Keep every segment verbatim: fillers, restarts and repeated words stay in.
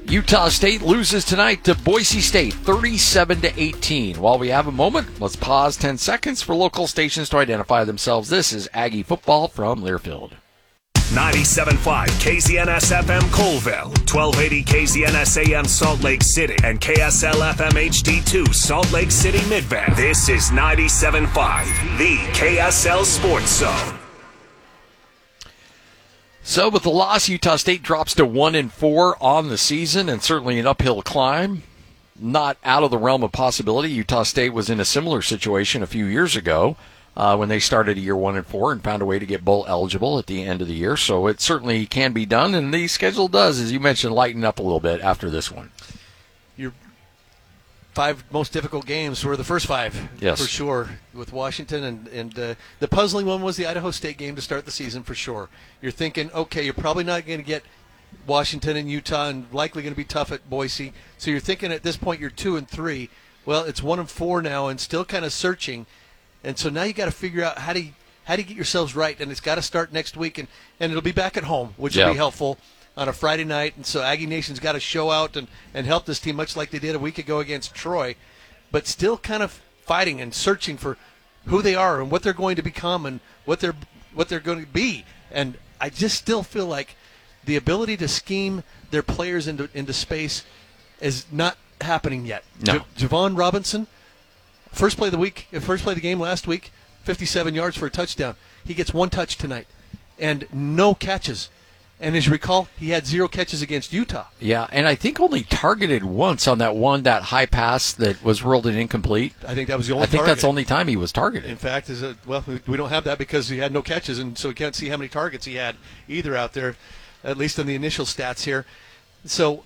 Utah State loses tonight to Boise State, thirty-seven to eighteen. While we have a moment, let's pause ten seconds for local stations to identify themselves. This is Aggie football from Learfield. ninety-seven point five K Z N S F M Colville, twelve eighty K Z N S A M Salt Lake City, and K S L F M H D two Salt Lake City Midvale. This is ninety-seven point five, the K S L Sports Zone. So with the loss, Utah State drops to one and four on the season, and certainly an uphill climb. Not out of the realm of possibility. Utah State was in a similar situation a few years ago uh, when they started a year one and four and found a way to get bowl eligible at the end of the year. So it certainly can be done, and the schedule does, as you mentioned, lighten up a little bit after this one. Your five most difficult games were the first five, yes, for sure, with Washington. And, and uh, the puzzling one was the Idaho State game to start the season, for sure. You're thinking, okay, you're probably not going to get Washington and Utah, and likely going to be tough at Boise. So you're thinking at this point you're two and three. Well, it's one and four now, and still kind of searching. And so now you got to figure out how do you, how do you get yourselves right, and it's got to start next week, and, and it'll be back at home, which yeah. will be helpful on a Friday night. And so Aggie Nation's got to show out and, and help this team, much like they did a week ago against Troy, but still kind of fighting and searching for who they are and what they're going to become and what they're what they're going to be. And I just still feel like the ability to scheme their players into into space is not happening yet. No. J- Javon Robinson, first play of the week, first play of the game last week, fifty-seven yards for a touchdown. He gets one touch tonight and no catches. And as you recall, he had zero catches against Utah. Yeah, and I think only targeted once on that one, that high pass that was ruled an incomplete. I think that was the only I think target. that's the only time he was targeted. In fact, is a, well, we don't have that because he had no catches, and so we can't see how many targets he had either out there, at least in the initial stats here. So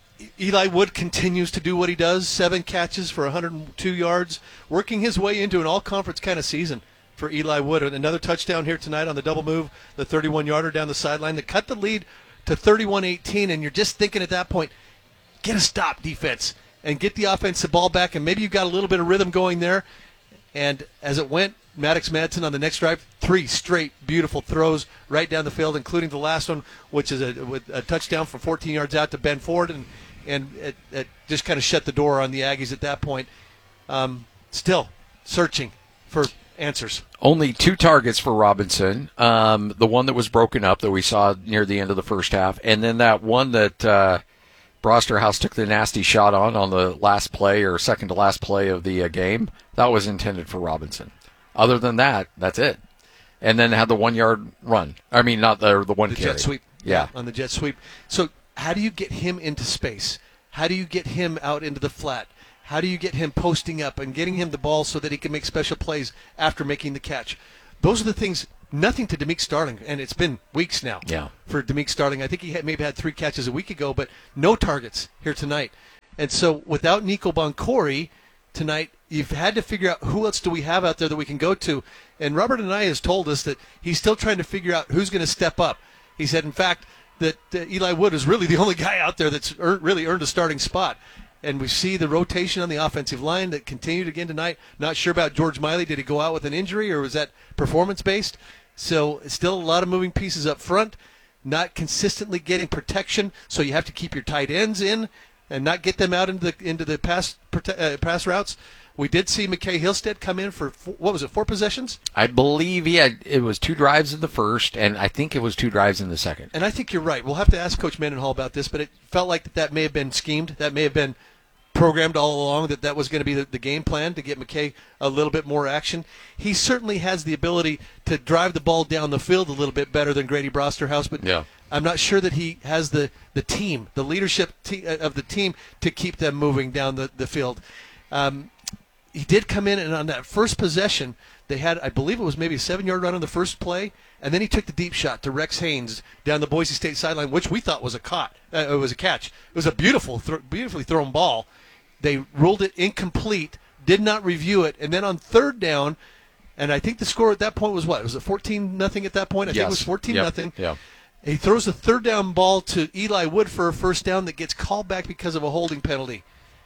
Eli Wood continues to do what he does, seven catches for one hundred two yards, working his way into an all-conference kind of season for Eli Wood. And another touchdown here tonight on the double move, the thirty-one-yarder down the sideline that cut the lead to thirty-one eighteen, and you're just thinking at that point, get a stop defense and get the offensive ball back, and maybe you've got a little bit of rhythm going there. And as it went, Maddox Madsen on the next drive, three straight beautiful throws right down the field, including the last one, which is a, a touchdown from fourteen yards out to Ben Ford, and, and it, it just kind of shut the door on the Aggies at that point. Um, still searching for answers. Only two targets for Robinson. Um, the one that was broken up that we saw near the end of the first half, and then that one that uh, Brosterhouse took the nasty shot on on the last play or second to last play of the uh, game. That was intended for Robinson. Other than that, that's it. And then had the one-yard run. I mean, not the the one the carry. jet sweep. Yeah. On the jet sweep. So how do you get him into space? How do you get him out into the flat? How do you get him posting up and getting him the ball so that he can make special plays after making the catch? Those are the things, nothing to Demick Starling, and it's been weeks now yeah. for Demick Starling. I think he had maybe had three catches a week ago, but no targets here tonight. And so without Nico Boncori tonight, you've had to figure out who else do we have out there that we can go to. And Robert and I has told us that he's still trying to figure out who's going to step up. He said, in fact, that uh, Eli Wood is really the only guy out there that's earned, really earned a starting spot. And we see the rotation on the offensive line that continued again tonight. Not sure about George Miley. Did he go out with an injury, or was that performance-based? So still a lot of moving pieces up front, not consistently getting protection, so you have to keep your tight ends in and not get them out into the into the pass uh, pass routes. We did see McKay Hillstead come in for, four, what was it, four possessions? I believe he had, it was two drives in the first, and I think it was two drives in the second. And I think you're right. We'll have to ask Coach Mendenhall about this, but it felt like that, that may have been schemed. That may have been programmed all along, that that was going to be the, the game plan to get McKay a little bit more action. He certainly has the ability to drive the ball down the field a little bit better than Grady Brosterhouse, but yeah. I'm not sure that he has the, the team, the leadership te- of the team to keep them moving down the, the field. Um, he did come in, and on that first possession, they had, I believe it was maybe a seven-yard run on the first play, and then he took the deep shot to Rex Haynes down the Boise State sideline, which we thought was a caught. Uh, it was a catch. It was a beautiful, th- beautifully thrown ball. They ruled it incomplete, did not review it, and then on third down, and I think the score at that point was what? Was it fourteen nothing at that point? I yes. think it was fourteen nothing. Yep. Yeah. He throws a third down ball to Eli Wood for a first down that gets called back because of a holding penalty.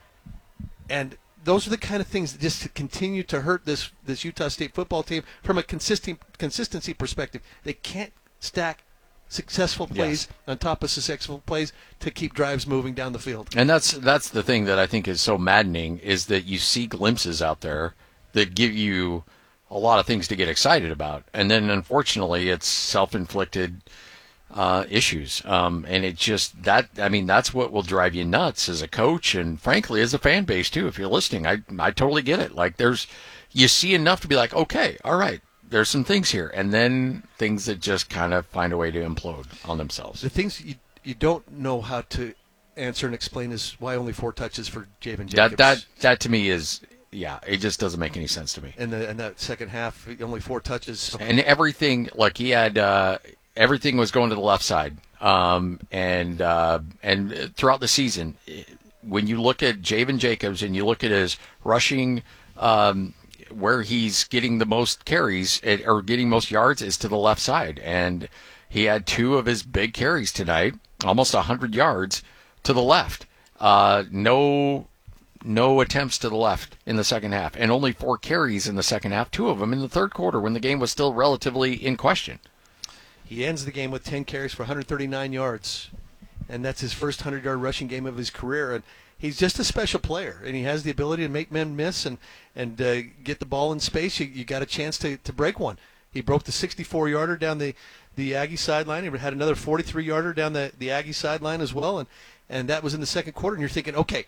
And those are the kind of things that just continue to hurt this, this Utah State football team from a consistent consistency perspective. They can't stack successful plays Yes. on top of successful plays to keep drives moving down the field. And that's that's the thing that I think is so maddening is that you see glimpses out there that give you a lot of things to get excited about, and then unfortunately it's self-inflicted uh, issues, um, and it just that I mean that's what will drive you nuts as a coach, and frankly as a fan base too. If you're listening, I I totally get it. Like there's you see enough to be like, okay, all right, there's some things here, and then things that just kind of find a way to implode on themselves. The things you you don't know how to answer and explain is why only four touches for Javen Jacobs. That that that to me is yeah, it just doesn't make any sense to me. in the in that second half, only four touches. And everything, like he had, uh, everything was going to the left side. Um, and uh, and throughout the season, when you look at Javen Jacobs and you look at his rushing, um, where he's getting the most carries or getting most yards is to the left side. And he had two of his big carries tonight, almost one hundred yards to the left. Uh, no. No attempts to the left in the second half, and only four carries in the second half, two of them in the third quarter when the game was still relatively in question. He ends the game with ten carries for one hundred thirty-nine yards, and that's his first one hundred-yard rushing game of his career. And he's just a special player, and he has the ability to make men miss and, and uh, get the ball in space. You, you got a chance to, to break one. He broke the sixty-four-yarder down the, the Aggie sideline. He had another forty-three-yarder down the, the Aggie sideline as well, and, and that was in the second quarter. And you're thinking, okay,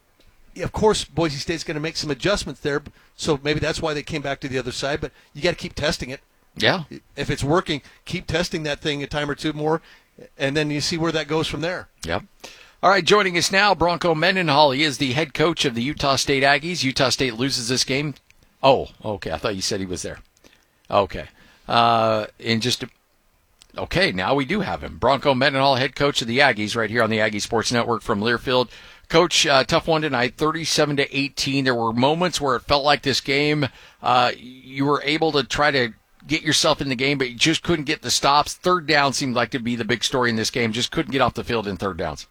of course, Boise State's going to make some adjustments there, so maybe that's why they came back to the other side. But you got to keep testing it. Yeah. If it's working, keep testing that thing a time or two more, and then you see where that goes from there. Yep. All right, joining us now, Bronco Mendenhall. He is the head coach of the Utah State Aggies. Utah State loses this game. Oh, okay. I thought you said he was there. Okay. Uh, in just a, okay, now we do have him. Bronco Mendenhall, head coach of the Aggies, right here on the Aggie Sports Network from Learfield. Coach, uh, tough one tonight, thirty-seven to eighteen. There were moments where it felt like this game, uh, you were able to try to get yourself in the game, but you just couldn't get the stops. Third down seemed like to be the big story in this game. Just couldn't get off the field in third downs.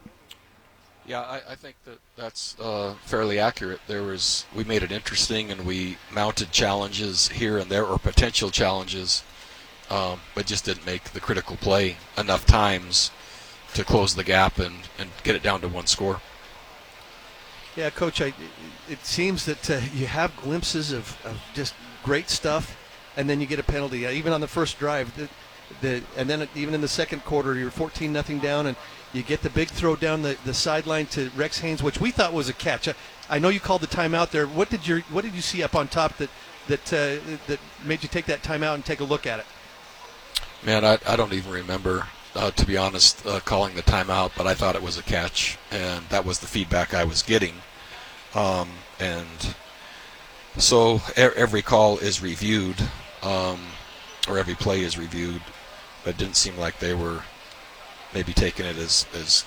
Yeah, I, I think that that's uh, fairly accurate. There was we made it interesting, and we mounted challenges here and there, or potential challenges, um, but just didn't make the critical play enough times to close the gap and, and get it down to one score. Yeah, Coach, I, it seems that uh, you have glimpses of, of just great stuff, and then you get a penalty. Uh, even on the first drive, the, the, and then even in the second quarter, you're fourteen nothing down, and you get the big throw down the, the sideline to Rex Haynes, which we thought was a catch. I, I know you called the timeout there. What did you What did you see up on top that that uh, that made you take that timeout and take a look at it? Man, I, I don't even remember. Uh, to be honest, uh, calling the timeout, but I thought it was a catch, and that was the feedback I was getting. Um, and so e- every call is reviewed, um, or every play is reviewed, but it didn't seem like they were maybe taking it as, as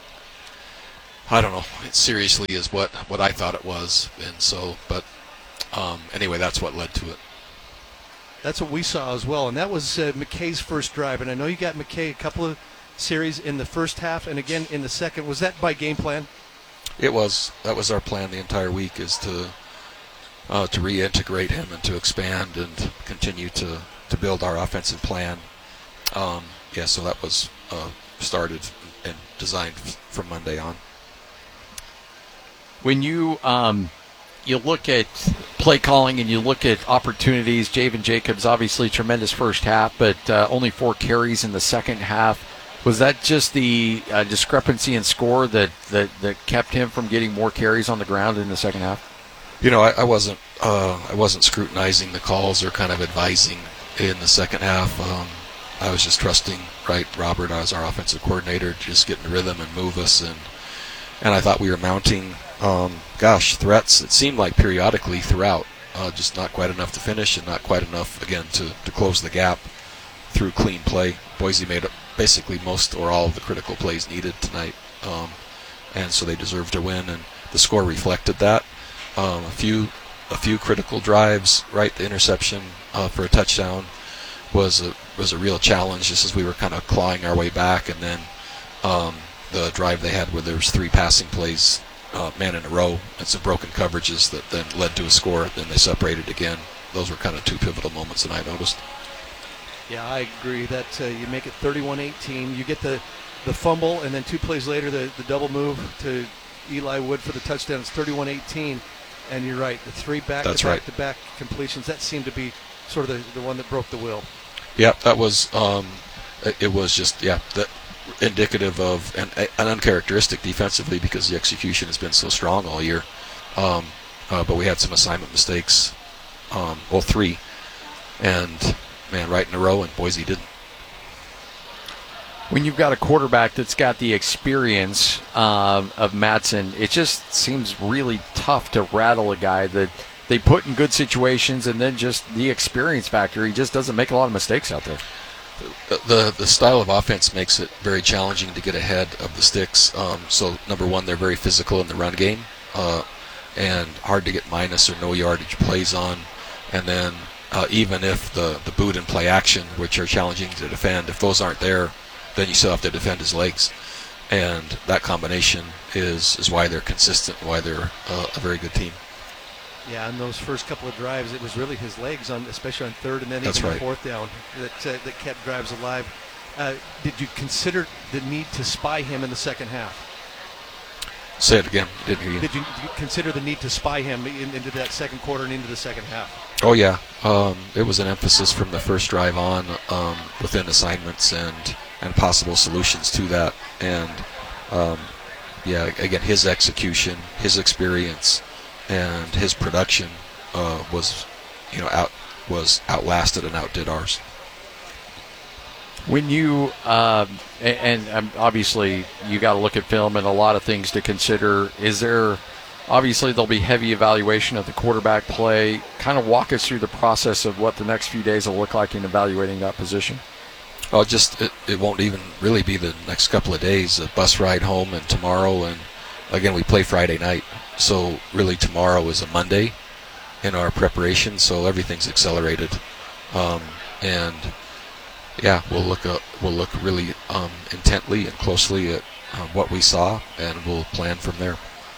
I don't know, as seriously as what, what I thought it was. And so, but um, anyway, that's what led to it. That's what we saw as well, and that was uh, McKay's first drive. And I know you got McKay a couple of series in the first half and again in the second. Was that by game plan? It was. That was our plan the entire week, is to uh, to reintegrate him and to expand and continue to, to build our offensive plan. Um, yeah, so that was uh, started and designed from Monday on. When you um, you look at play calling and you look at opportunities, Javen Jacobs, obviously tremendous first half, but uh, only four carries in the second half. Was that just the uh, discrepancy in score that, that, that kept him from getting more carries on the ground in the second half? You know, I, I wasn't uh, I wasn't scrutinizing the calls or kind of advising in the second half. Um, I was just trusting, right, Robert as our offensive coordinator, to just get in rhythm and move us, and and I thought we were mounting, um, gosh, threats. It seemed like periodically throughout, uh, just not quite enough to finish and not quite enough again to, to close the gap through clean play. Boise made basically most or all of the critical plays needed tonight, um, and so they deserved to win, and the score reflected that. Um, a few a few critical drives, right, the interception uh, for a touchdown was a, was a real challenge, just as we were kind of clawing our way back, and then um, the drive they had where there was three passing plays, uh, man in a row, and some broken coverages that then led to a score, then they separated again. Those were kind of two pivotal moments that I noticed. Yeah, I agree that uh, you make it thirty-one eighteen. You get the, the fumble, and then two plays later, the, the double move to Eli Wood for the touchdown. It's thirty-one eighteen, and you're right. The three back-to-back-to-back right. completions, that seemed to be sort of the, the one that broke the will. Yeah, that was um, – it was just, yeah, that indicative of an, an uncharacteristic defensively because the execution has been so strong all year. Um, uh, but we had some assignment mistakes, um, well, three, and – man, right in a row, and Boise didn't. When you've got a quarterback that's got the experience um, of Madsen, it just seems really tough to rattle a guy that they put in good situations, and then just the experience factor, he just doesn't make a lot of mistakes out there. The the, the style of offense makes it very challenging to get ahead of the sticks. Um, so, number one, they're very physical in the run game, uh, and hard to get minus or no yardage plays on, and then Uh, even if the, the boot and play action, which are challenging to defend, if those aren't there, then you still have to defend his legs. And that combination is, is why they're consistent, why they're uh, a very good team. Yeah, in those first couple of drives, it was really his legs, on, especially on third and then That's even right. fourth down, that uh, that kept drives alive. Uh, did you consider the need to spy him in the second half? Say it again. Didn't hear you. Did you, did you consider the need to spy him in, into that second quarter and into the second half? Oh, yeah. Um, it was an emphasis from the first drive on um, within assignments and, and possible solutions to that. And, um, yeah, again, his execution, his experience, and his production uh, was, you know, out was outlasted and outdid ours. When you, um, and, and obviously you got to look at film and a lot of things to consider, is there, obviously there'll be heavy evaluation of the quarterback play. Kind of walk us through the process of what the next few days will look like in evaluating that position. Well, just it, it won't even really be the next couple of days. A bus ride home and tomorrow, and again we play Friday night, so really tomorrow is a Monday in our preparation, so everything's accelerated, um, and yeah, we'll look uh, we'll look really um, intently and closely at uh, what we saw, and we'll plan from there.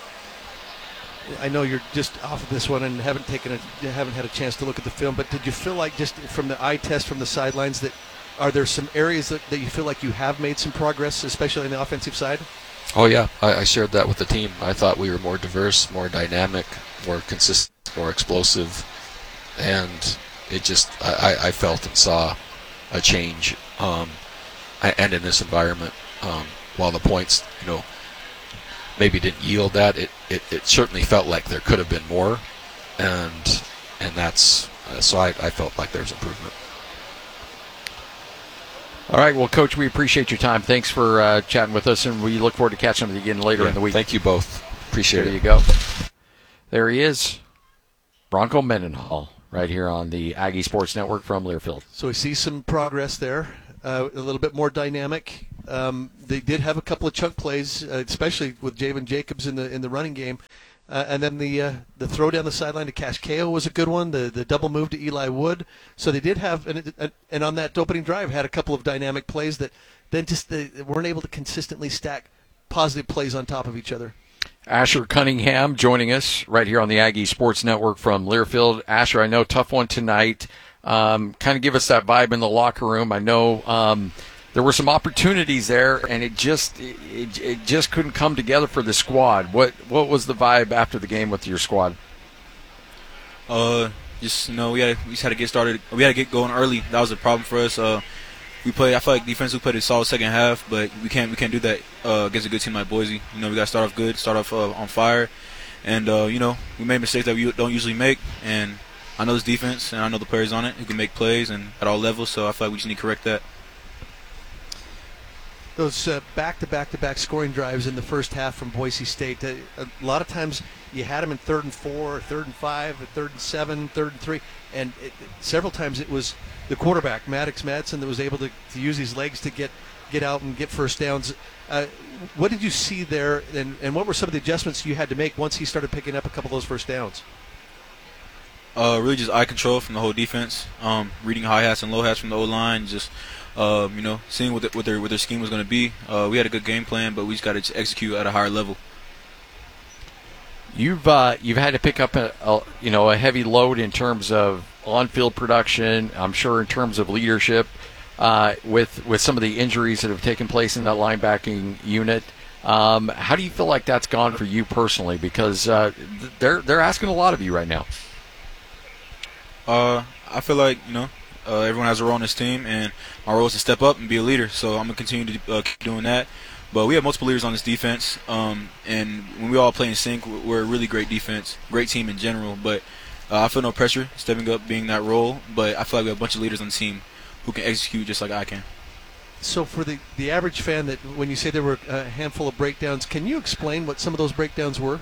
I know you're just off of this one and haven't taken a, haven't had a chance to look at the film, but did you feel like just from the eye test from the sidelines that are there some areas that, that you feel like you have made some progress, especially on the offensive side? Oh yeah, I, I shared that with the team. I thought we were more diverse, more dynamic, more consistent, more explosive, and it just I, I felt and saw a change, um, and in this environment, um, while the points, you know, maybe didn't yield that, it, it, it certainly felt like there could have been more, and and that's uh, so I, I felt like there was improvement. All right, well, Coach, we appreciate your time. Thanks for uh, chatting with us, and we look forward to catching up with you again later yeah, in the week. Thank you both. Appreciate there it. There you go. There he is, Bronco Mendenhall, right here on the Aggie Sports Network from Learfield. So we see some progress there, uh, a little bit more dynamic. Um, they did have a couple of chunk plays, uh, especially with Javen Jacobs in the in the running game, uh, and then the uh, the throw down the sideline to Cash Kao was a good one. The the double move to Eli Wood. So they did have, and, and on that opening drive had a couple of dynamic plays that then just they weren't able to consistently stack positive plays on top of each other. Asher Cunningham joining us right here on the Aggie Sports Network from Learfield. Asher, I know tough one tonight. Um, kind of give us that vibe in the locker room. I know um, there were some opportunities there, and it just it, it just couldn't come together for the squad. What what was the vibe after the game with your squad? Uh, just you know we had we just had to get started. We had to get going early. That was a problem for us. Uh, we played. I feel like defensively played a solid second half, but we can't we can't do that uh, against a good team like Boise. You know we got to start off good, start off uh, on fire, and uh, you know we made mistakes that we don't usually make. And I know this defense, and I know the players on it who can make plays and at all levels. So I feel like we just need to correct that. Those uh, back-to-back-to-back scoring drives in the first half from Boise State, uh, a lot of times you had them in third and four, or third and five, or third and seven, third and three, and it, it, several times it was the quarterback, Maddox Madsen, that was able to, to use his legs to get, get out and get first downs. Uh, what did you see there, and, and what were some of the adjustments you had to make once he started picking up a couple of those first downs? Uh, really just eye control from the whole defense, um, reading high hats and low hats from the O-line, just Um, you know, seeing what, the, what their what their scheme was going to be. Uh, we had a good game plan, but we just got to execute at a higher level. You've uh, you've had to pick up a, a you know a heavy load in terms of on-field production. I'm sure in terms of leadership. uh, with with some of the injuries that have taken place in that linebacking unit. Um, how do you feel like that's gone for you personally? Because uh, they're they're asking a lot of you right now. Uh, I feel like you know uh, everyone has a role on this team, and my role is to step up and be a leader. So I'm gonna continue to uh, keep doing that. But we have multiple leaders on this defense, um, and when we all play in sync, we're a really great defense, great team in general. But uh, I feel no pressure stepping up, being that role. But I feel like we have a bunch of leaders on the team who can execute just like I can. So for the, the average fan, that when you say there were a handful of breakdowns, can you explain what some of those breakdowns were?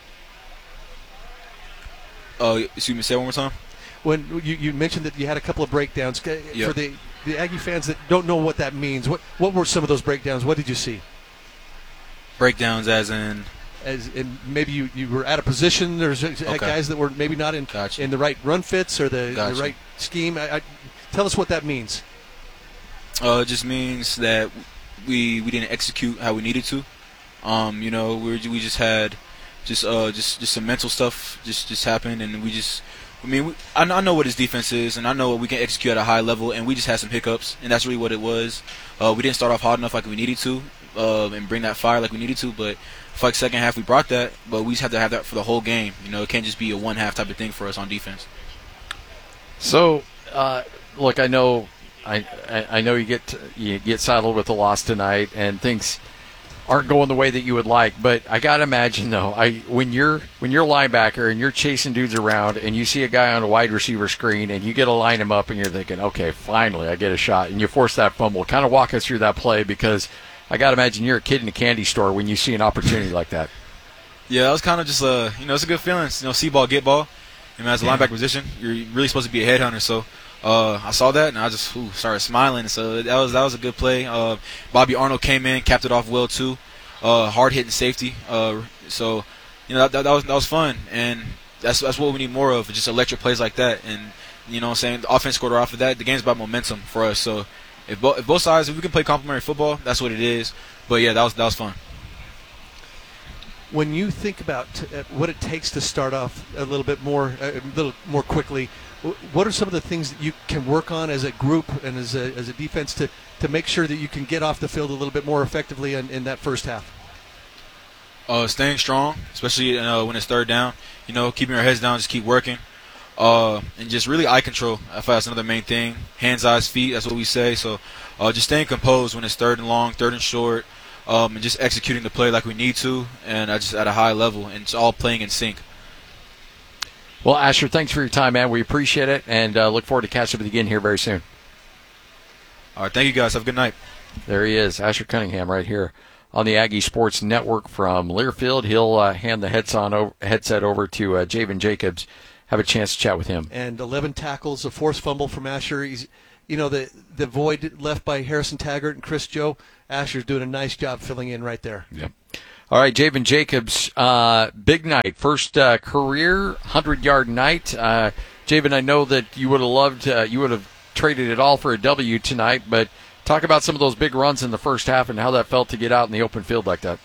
Uh, excuse me, say it one more time. When you, you mentioned that you had a couple of breakdowns, Yep. for the, the Aggie fans that don't know what that means, what what were some of those breakdowns? What did you see? Breakdowns as in As in maybe you, you were out of position. There's okay. guys that were maybe not in Gotcha. in the right run fits or the, Gotcha. the right scheme. I, I, tell us what that means. Uh, it just means that we we didn't execute how we needed to. Um, you know, we were, we just had just uh just just some mental stuff just just happened, and we just. I mean, we, I, know, I know what his defense is, and I know we can execute at a high level, and we just had some hiccups, and that's really what it was. Uh, we didn't start off hard enough like we needed to, uh, and bring that fire like we needed to, but for like second half we brought that, but we just have to have that for the whole game. You know, it can't just be a one half type of thing for us on defense. So, uh, look, I know, I, I I know you get you get saddled with the loss tonight, and things aren't going the way that you would like. But I gotta imagine though, I when you're when you're a linebacker and you're chasing dudes around, and you see a guy on a wide receiver screen, and you get to line him up, and you're thinking, okay, finally I get a shot, and you force that fumble. Kind of walk us through that play, because I gotta imagine you're a kid in a candy store when you see an opportunity like that. Yeah, that was kind of just a you know it's a good feeling. You know, see ball, get ball. And as a linebacker position, you're really supposed to be a headhunter. So uh, I saw that and I just ooh, started smiling. So that was that was a good play. Uh, Bobby Arnold came in, capped it off well too. Uh, hard hitting safety. Uh, so you know that, that, that was that was fun, and that's that's what we need more of, just electric plays like that. And you know what I'm saying, the offense scored off of that. The game's about momentum for us. So if, bo- if both sides, if we can play complementary football, that's what it is. But yeah, that was that was fun. When you think about uh, what it takes to start off a little bit more, uh, a little more quickly, w- what are some of the things that you can work on as a group and as a, as a defense to, to make sure that you can get off the field a little bit more effectively in, in that first half? Uh, staying strong, especially uh, when it's third down. You know, keeping our heads down, just keep working, uh, and just really eye control. I feel that's another main thing. Hands, eyes, feet. That's what we say. So, uh, just staying composed when it's third and long, third and short. Um, and just executing the play like we need to, and uh, just at a high level, and it's all playing in sync. Well, Asher, thanks for your time, man. We appreciate it, and uh, look forward to catching up with you again here very soon. All right, thank you guys. Have a good night. There he is, Asher Cunningham, right here on the Aggie Sports Network from Learfield. He'll uh, hand the headset over, headset over to uh, Javen Jacobs. Have a chance to chat with him. And eleven tackles, a forced fumble from Asher. He's, you know, the the void left by Harrison Taggart and Chris Joe. Asher's doing a nice job filling in right there. Yep. All right, Javen Jacobs, uh, big night. First uh, career hundred-yard night. Uh, Javen, I know that you would have loved, uh, you would have traded it all for a W tonight, but talk about some of those big runs in the first half and how that felt to get out in the open field like that.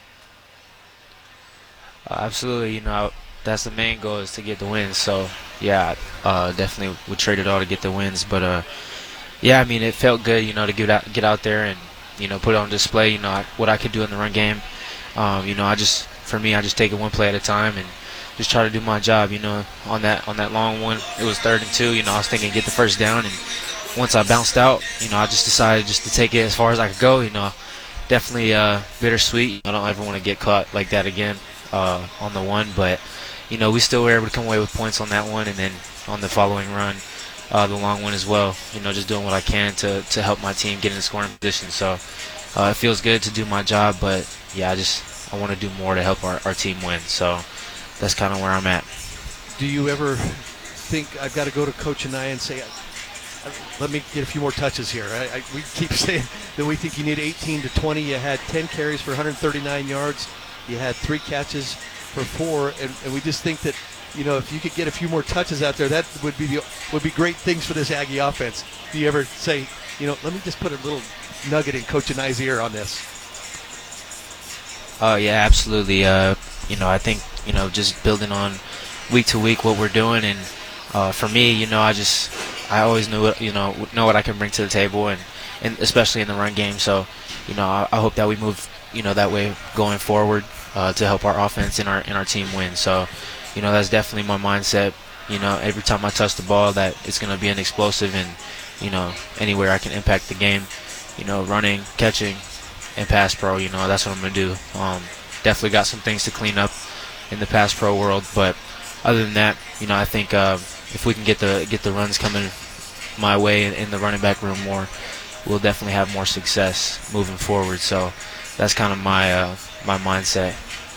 Uh, absolutely. You know, that's the main goal, is to get the wins. So, yeah, uh, definitely would trade it all to get the wins. But, uh, yeah, I mean, it felt good, you know, to get out, get out there and, you know, put it on display, you know, I, what I could do in the run game. Um, you know, I just, for me, I just take it one play at a time and just try to do my job, you know. On that on that long one, it was third and two, you know, I was thinking get the first down. And once I bounced out, you know, I just decided just to take it as far as I could go, you know. Definitely uh, bittersweet. I don't ever want to get caught like that again uh, on the one. But, you know, we still were able to come away with points on that one. And then on the following run, Uh, the long one as well, you know, just doing what I can to, to help my team get in the scoring position. So uh, it feels good to do my job, but yeah, I just I want to do more to help our, our team win. So that's kind of where I'm at. Do you ever think I've got to go to Coach and I and say, let me get a few more touches here? I, I, we keep saying that we think you need eighteen to twenty. You had ten carries for one hundred thirty-nine yards. You had three catches for four, and, and we just think that, you know, if you could get a few more touches out there, that would be the, would be great things for this Aggie offense. Do you ever say, you know, let me just put a little nugget in Coach and I's ear on this? Oh, uh, yeah, absolutely. Uh, you know, I think, you know, just building on week to week what we're doing. And uh, for me, you know, I just, I always knew, what, you know, know what I can bring to the table. And, and especially in the run game. So, you know, I, I hope that we move, you know, that way going forward uh, to help our offense and our and our team win. So, you know, that's definitely my mindset. You know, every time I touch the ball, that it's going to be an explosive, and, you know, anywhere I can impact the game, you know, running, catching, and pass pro, you know, that's what I'm going to do. Um, definitely got some things to clean up in the pass pro world, but other than that, you know, I think uh, if we can get the get the runs coming my way in, in the running back room more, we'll definitely have more success moving forward. So that's kind of my uh, my mindset.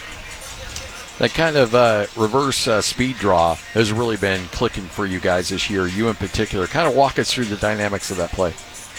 That kind of uh, reverse uh, speed draw has really been clicking for you guys this year, you in particular. Kind of walk us through the dynamics of that play.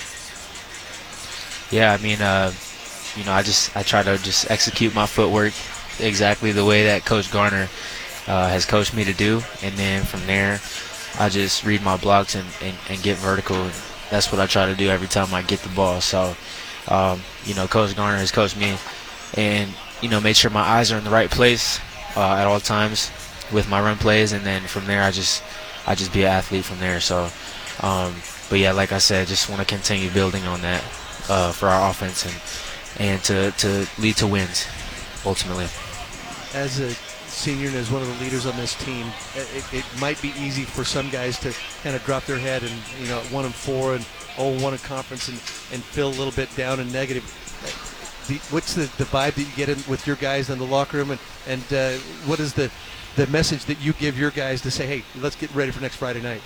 Yeah, I mean, uh, you know, I just I try to just execute my footwork exactly the way that Coach Garner uh, has coached me to do, and then from there, I just read my blocks and, and, and get vertical. And that's what I try to do every time I get the ball. So, um, you know, Coach Garner has coached me, and you know, made sure my eyes are in the right place uh, at all times with my run plays, and then from there, I just I just be an athlete from there. So, um, but yeah, like I said, just want to continue building on that uh, for our offense and and to to lead to wins ultimately. As a senior and as one of the leaders on this team, it, it might be easy for some guys to kind of drop their head and, you know, one and four and oh one in conference and, and feel a little bit down and negative. The, what's the, the vibe that you get in with your guys in the locker room, and, and uh, what is the, the message that you give your guys to say, hey, let's get ready for next Friday night?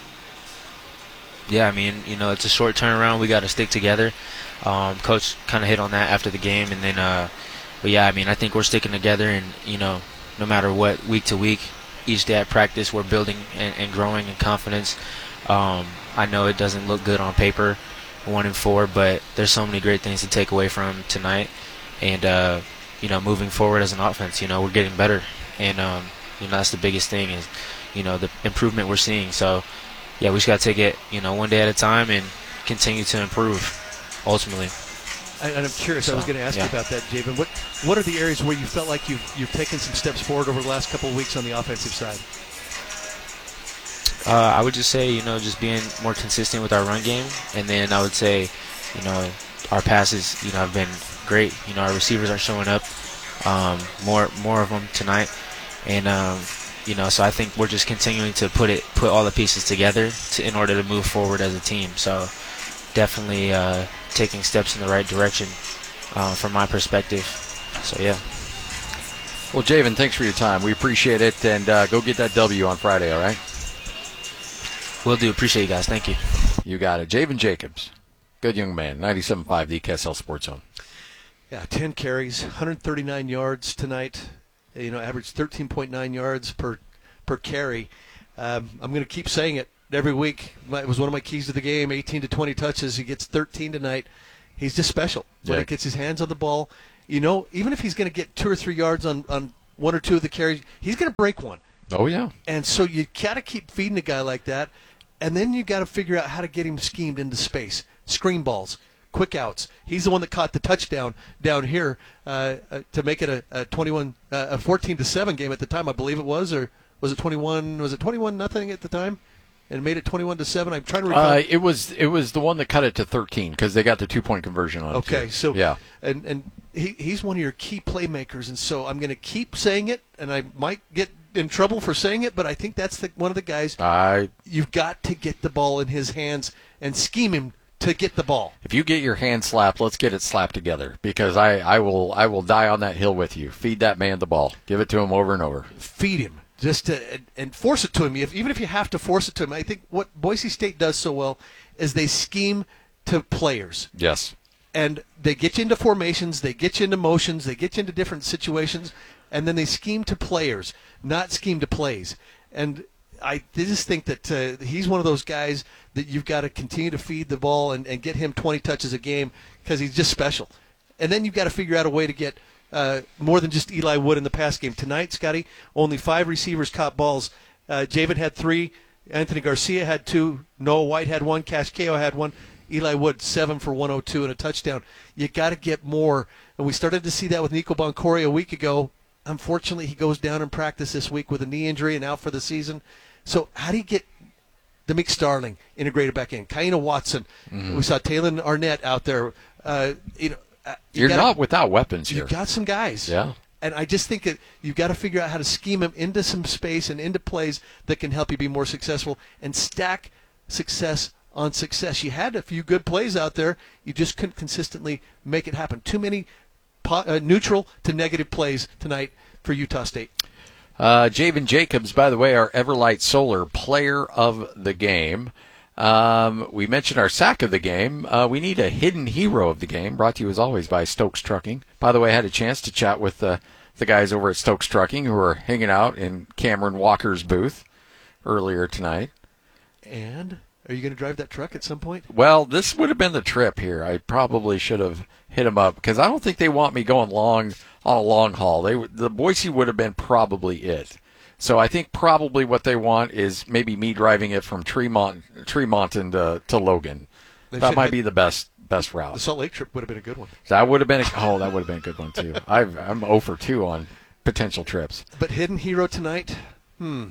Yeah, I mean, you know, it's a short turnaround. We got to stick together. Um, Coach kind of hit on that after the game, and then, uh, but yeah, I mean, I think we're sticking together, and you know, no matter what, week to week, each day at practice, we're building and, and growing in confidence. Um, I know it doesn't look good on paper, one and four, but there's so many great things to take away from tonight, and uh, you know, moving forward as an offense, you know, we're getting better, and um, you know, that's the biggest thing is, you know, the improvement we're seeing. So. Yeah, we just got to take it, you know, one day at a time and continue to improve, ultimately. And I'm curious, so, I was going to ask yeah. you about that, Javen. What what are the areas where you felt like you've, you've taken some steps forward over the last couple of weeks on the offensive side? Uh, I would just say, you know, just being more consistent with our run game. And then I would say, you know, our passes, you know, have been great. You know, our receivers are showing up, um, more more of them tonight. And, um, you know, so I think we're just continuing to put it, put all the pieces together to, in order to move forward as a team. So definitely uh, taking steps in the right direction uh, from my perspective. So, yeah. Well, Javen, thanks for your time. We appreciate it, and uh, go get that W on Friday, all right? Will do. Appreciate you guys. Thank you. You got it. Javen Jacobs, good young man, ninety-seven point five, the K S L Sports Zone. Yeah, ten carries, one hundred thirty-nine yards tonight. You know, averaged thirteen point nine yards per per carry. Um, I'm going to keep saying it every week. It was one of my keys to the game, eighteen to twenty touches. He gets thirteen tonight. He's just special. When Yeah. he gets his hands on the ball, you know, even if he's going to get two or three yards on, on one or two of the carries, he's going to break one. Oh, yeah. And so you got to keep feeding a guy like that, and then you got to figure out how to get him schemed into space. Screen balls, quick outs. He's the one that caught the touchdown down here uh, uh, to make it a, a twenty-one, uh, a fourteen to seven game at the time, I believe it was, or was it twenty-one? Was it twenty-one nothing at the time, and made it twenty-one to seven? I'm trying to recall. Uh, it was it was the one that cut it to thirteen because they got the two point conversion on it. Okay, too. so yeah, and and he he's one of your key playmakers, and so I'm going to keep saying it, and I might get in trouble for saying it, but I think that's the, one of the guys I you've got to get the ball in his hands and scheme him to get the ball. if you get your hand slapped, let's get it slapped together because I, I will I will die on that hill with you. Feed that man the ball. Give it to him over and over. Feed him. Just to, and, and force it to him. If, even if you have to force it to him, I think what Boise State does so well is they scheme to players. Yes. And they get you into formations, they get you into motions, they get you into different situations, and then they scheme to players, not scheme to plays. And I just think that uh, he's one of those guys that you've got to continue to feed the ball and, and get him twenty touches a game because he's just special. And then you've got to figure out a way to get uh, more than just Eli Wood in the pass game. Tonight, Scotty, only five receivers caught balls. Uh, Javen had three. Anthony Garcia had two. Noah White had one. Cash Kao had one. Eli Wood, seven for one oh two and a touchdown. You got to get more. And we started to see that with Nico Boncory a week ago. Unfortunately, he goes down in practice this week with a knee injury and out for the season. So how do you get Demick Starling integrated back in. Kaina Watson. Mm-hmm. We saw Taylor Arnett out there. Uh, you know, uh, you You're gotta, not without weapons here. You've got some guys. Yeah. And I just think that you've got to figure out how to scheme them into some space and into plays that can help you be more successful and stack success on success. You had a few good plays out there. You just couldn't consistently make it happen. Too many po- uh, neutral to negative plays tonight for Utah State. Uh, Javen Jacobs, by the way, our Everlight Solar player of the game. Um, we mentioned our sack of the game. Uh, we need a hidden hero of the game, brought to you as always by Stokes Trucking. By the way, I had a chance to chat with uh, the guys over at Stokes Trucking who are hanging out in Cameron Walker's booth earlier tonight. And are you going to drive that truck at some point? Well, this would have been the trip here. I probably should have hit them up because I don't think they want me going long on a long haul. They the Boise would have been probably it. So I think probably what they want is maybe me driving it from Tremont, Tremonton to, to Logan. They that should might hit- be the best best route. The Salt Lake trip would have been a good one. That would have been a, oh, that would have been a good one too. I've, I'm zero for two on potential trips. But hidden hero tonight, hmm.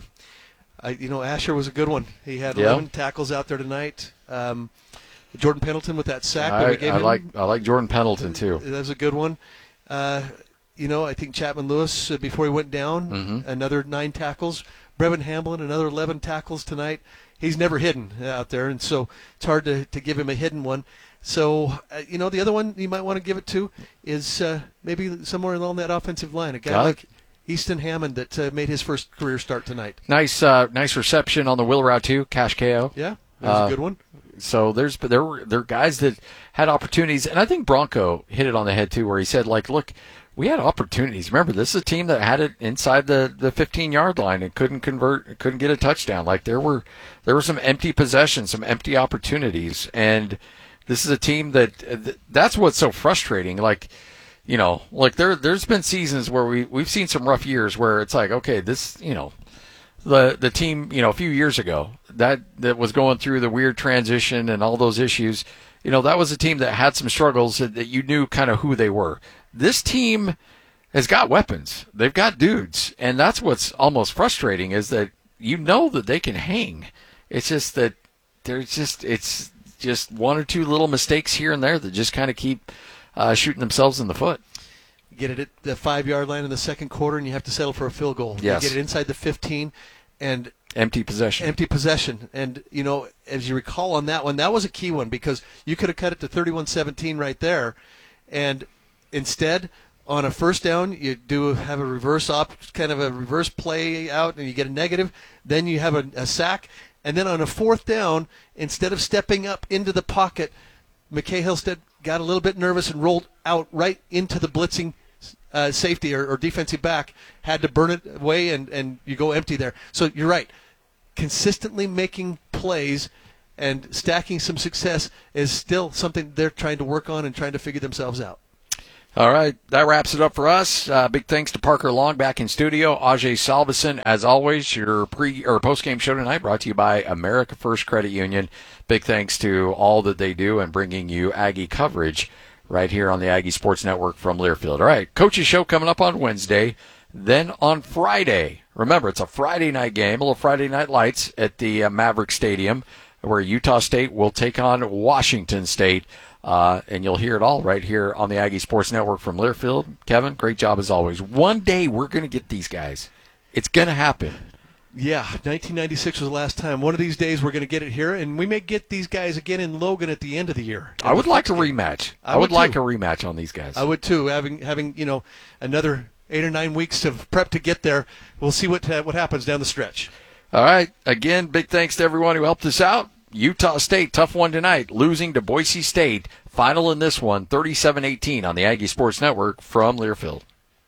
I, you know, Asher was a good one. He had Yeah. eleven tackles out there tonight. Um, Jordan Pendleton with that sack that I, we gave I him. like I like Jordan Pendleton too. That was a good one. Uh, you know, I think Chapman Lewis, uh, before he went down, Mhm. another nine tackles. Brevin Hamblin, another eleven tackles tonight. He's never hidden out there, and so it's hard to, to give him a hidden one. So, uh, you know, the other one you might want to give it to is uh, maybe somewhere along that offensive line. A guy Got it. like Easton Hammond that uh, made his first career start tonight. Nice uh, nice reception on the wheel route too. Cash K O. Yeah, that was Uh, a good one. So there's there were there are guys that had opportunities, and I think Bronco hit it on the head too, where he said, like, look, we had opportunities. Remember, this is a team that had it inside the the fifteen yard line and couldn't convert, couldn't get a touchdown. Like there were there were some empty possessions, some empty opportunities, and this is a team that that's what's so frustrating. Like, you know, like there there's been seasons where we we've seen some rough years where it's like, okay, this, you know. The the team, you know, a few years ago that, that was going through the weird transition and all those issues, you know, that was a team that had some struggles that, that you knew kind of who they were. This team has got weapons. They've got dudes. And that's what's almost frustrating is that you know that they can hang. It's just that there's just, it's just one or two little mistakes here and there that just kind of keep uh, shooting themselves in the foot. Get it at the five-yard line in the second quarter, and you have to settle for a field goal. Yes. You get it inside the fifteen, and Empty possession. empty possession. And, you know, as you recall on that one, that was a key one because you could have cut it to thirty-one seventeen right there. And instead, on a first down, you do have a reverse op, kind of a reverse play out, and you get a negative. Then you have a, a sack. And then on a fourth down, instead of stepping up into the pocket, McKay Hillstead got a little bit nervous and rolled out right into the blitzing Uh, safety or, or defensive back, had to burn it away, and, and you go empty there. So you're right. Consistently making plays and stacking some success is still something they're trying to work on and trying to figure themselves out. All right, that wraps it up for us. Uh, big thanks to Parker Long back in studio. Ajay Salveson, as always, your pre or post game show tonight brought to you by America First Credit Union. Big thanks to all that they do and bringing you Aggie coverage right here on the Aggie Sports Network from Learfield. All right, Coach's Show coming up on Wednesday. Then on Friday, remember, it's a Friday night game, a little Friday Night Lights at the uh, Maverick Stadium, where Utah State will take on Washington State. Uh, and you'll hear it all right here on the Aggie Sports Network from Learfield. Kevin, great job as always. One day we're going to get these guys. It's going to happen. Yeah, nineteen ninety-six was the last time. One of these days we're going to get it here, and we may get these guys again in Logan at the end of the year. I would like a rematch. I I would would like too. a rematch on these guys. I would too. Having having you know another eight or nine weeks of prep to get there, we'll see what uh, what happens down the stretch. All right. Again, big thanks to everyone who helped us out. Utah State, tough one tonight, losing to Boise State. Final in this one, thirty-seven eighteen on the Aggie Sports Network from Learfield.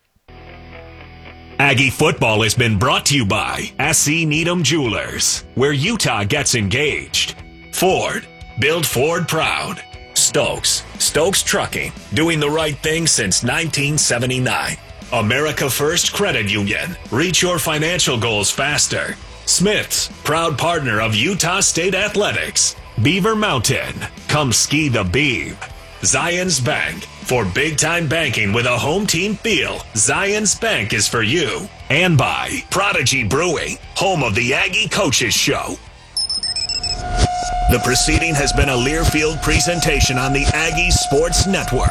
Aggie football has been brought to you by S C Needham Jewelers, where Utah gets engaged. Ford, build Ford proud. Stokes, Stokes Trucking, doing the right thing since nineteen seventy-nine. America First Credit Union, reach your financial goals faster. Smith's, proud partner of Utah State Athletics. Beaver Mountain, come ski the Beav. Zions Bank, for big-time banking with a home team feel, Zions Bank is for you. And by Prodigy Brewing, home of the Aggie Coaches Show. The proceeding has been a Learfield presentation on the Aggie Sports Network.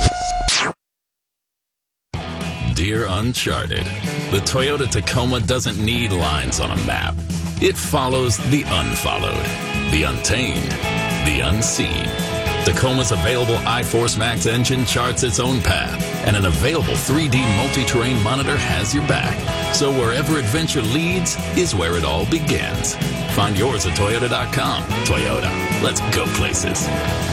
Dear Uncharted, the Toyota Tacoma doesn't need lines on a map. It follows the unfollowed, the untamed, the unseen. Tacoma's available iForce Max engine charts its own path, and an available three D multi-terrain monitor has your back. So wherever adventure leads is where it all begins. Find yours at Toyota dot com. Toyota, let's go places.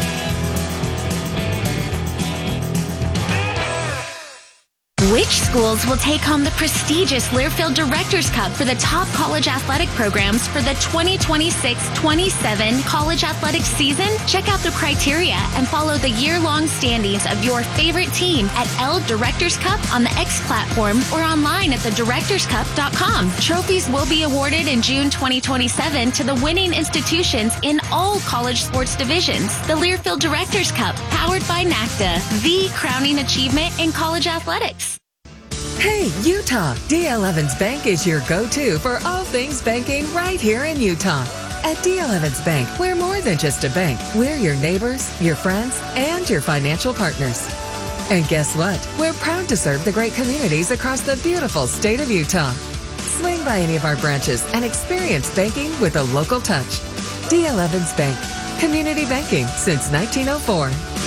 Which schools will take home the prestigious Learfield Directors Cup for the top college athletic programs for the twenty twenty-six twenty-seven college athletics season? Check out the criteria and follow the year-long standings of your favorite team at L Directors Cup on the X platform or online at the directors cup dot com. Trophies will be awarded in June twenty twenty-seven to the winning institutions in all college sports divisions. The Learfield Directors Cup, powered by NACDA, the crowning achievement in college athletics. Hey, Utah! D L Evans Bank is your go-to for all things banking right here in Utah. At D L Evans Bank, we're more than just a bank. We're your neighbors, your friends, and your financial partners. And guess what? We're proud to serve the great communities across the beautiful state of Utah. Swing by any of our branches and experience banking with a local touch. D L Evans Bank. Community banking since nineteen oh four.